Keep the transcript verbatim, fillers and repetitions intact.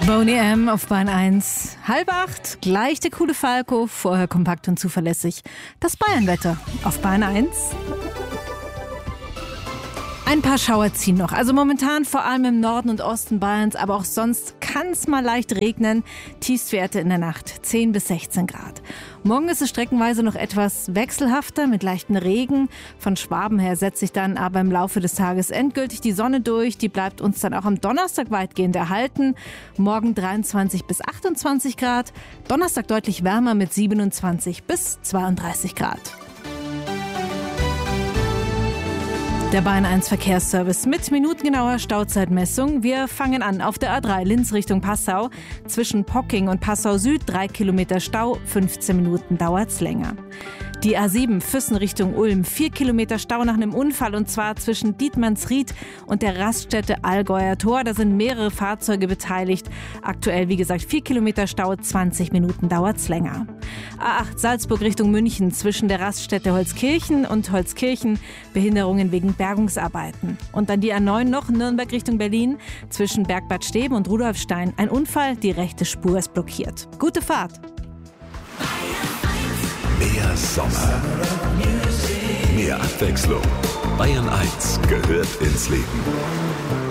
Boney M. auf Bahn eins. Halb acht, gleich der coole Falco, vorher kompakt und zuverlässig. Das Bayernwetter auf Bahn eins. Ein paar Schauer ziehen noch. Also momentan vor allem im Norden und Osten Bayerns, aber auch sonst kann es mal leicht regnen. Tiefstwerte in der Nacht zehn bis sechzehn Grad. Morgen ist es streckenweise noch etwas wechselhafter mit leichten Regen. Von Schwaben her setzt sich dann aber im Laufe des Tages endgültig die Sonne durch. Die bleibt uns dann auch am Donnerstag weitgehend erhalten. Morgen dreiundzwanzig bis achtundzwanzig Grad. Donnerstag deutlich wärmer mit siebenundzwanzig bis zweiunddreißig Grad. Der Bahn eins Verkehrsservice mit minutengenauer Stauzeitmessung. Wir fangen an auf der A drei Linz Richtung Passau. Zwischen Pocking und Passau Süd drei Kilometer Stau, fünfzehn Minuten dauert's länger. Die A sieben Füssen Richtung Ulm, vier Kilometer Stau nach einem Unfall und zwar zwischen Dietmannsried und der Raststätte Allgäuer Tor. Da sind mehrere Fahrzeuge beteiligt. Aktuell, wie gesagt, vier Kilometer Stau, zwanzig Minuten dauert's länger. A acht Salzburg Richtung München zwischen der Raststätte Holzkirchen und Holzkirchen, Behinderungen wegen Bergungsarbeiten. Und dann die A neun noch Nürnberg Richtung Berlin zwischen Bergbad Steben und Rudolfstein. Ein Unfall, die rechte Spur ist blockiert. Gute Fahrt! Mehr Sommer, mehr Abwechslung. Bayern eins gehört ins Leben.